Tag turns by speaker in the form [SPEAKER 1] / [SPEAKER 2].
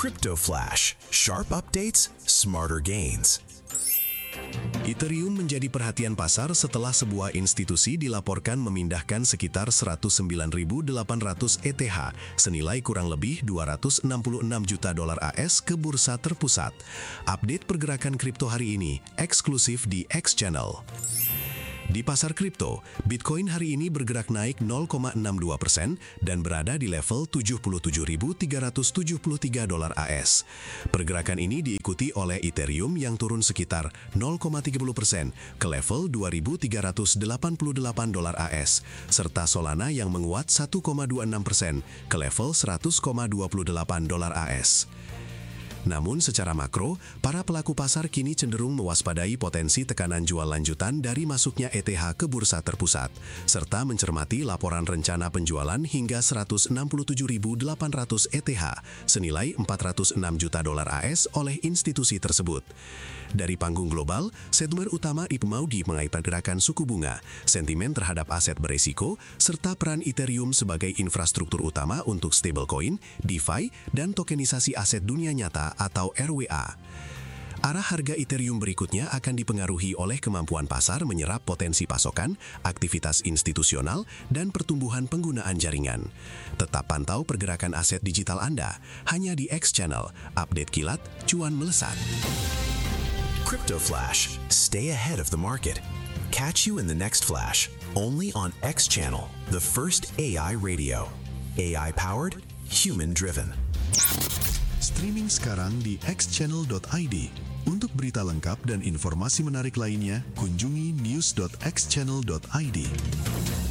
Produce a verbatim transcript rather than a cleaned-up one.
[SPEAKER 1] Crypto Flash, sharp updates, smarter gains. Ethereum menjadi perhatian pasar setelah sebuah institusi dilaporkan memindahkan sekitar seratus sembilan ribu delapan ratus E T H senilai kurang lebih dua ratus enam puluh enam juta dolar A S ke bursa terpusat. Update pergerakan kripto hari ini eksklusif di X Channel. Di pasar kripto, Bitcoin hari ini bergerak naik nol koma enam dua persen dan berada di level tujuh puluh tujuh ribu tiga ratus tujuh puluh tiga dolar A S. Pergerakan ini diikuti oleh Ethereum yang turun sekitar nol koma tiga puluh persen ke level dua ribu tiga ratus delapan puluh delapan dolar A S, serta Solana yang menguat satu koma dua enam persen ke level seratus koma dua delapan dolar A S. Namun secara makro, para pelaku pasar kini cenderung mewaspadai potensi tekanan jual lanjutan dari masuknya E T H ke bursa terpusat, serta mencermati laporan rencana penjualan hingga seratus enam puluh tujuh ribu delapan ratus E T H senilai empat ratus enam juta dolar A S oleh institusi tersebut. Dari panggung global, sumber utama I P Maudi mengaitkan gerakan suku bunga, sentimen terhadap aset beresiko, serta peran Ethereum sebagai infrastruktur utama untuk stablecoin, DeFi, dan tokenisasi aset dunia nyata atau R W A. Arah harga Ethereum berikutnya akan dipengaruhi oleh kemampuan pasar menyerap potensi pasokan, aktivitas institusional, dan pertumbuhan penggunaan jaringan. Tetap pantau pergerakan aset digital Anda, hanya di X Channel, update kilat, cuan melesat.
[SPEAKER 2] Crypto Flash. Stay ahead of the market. Catch you in the next flash, only on X Channel, the first A I radio. A I-powered, human-driven.
[SPEAKER 3] Streaming sekarang di x channel dot i d. Untuk berita lengkap dan informasi menarik lainnya, kunjungi news dot x channel dot i d.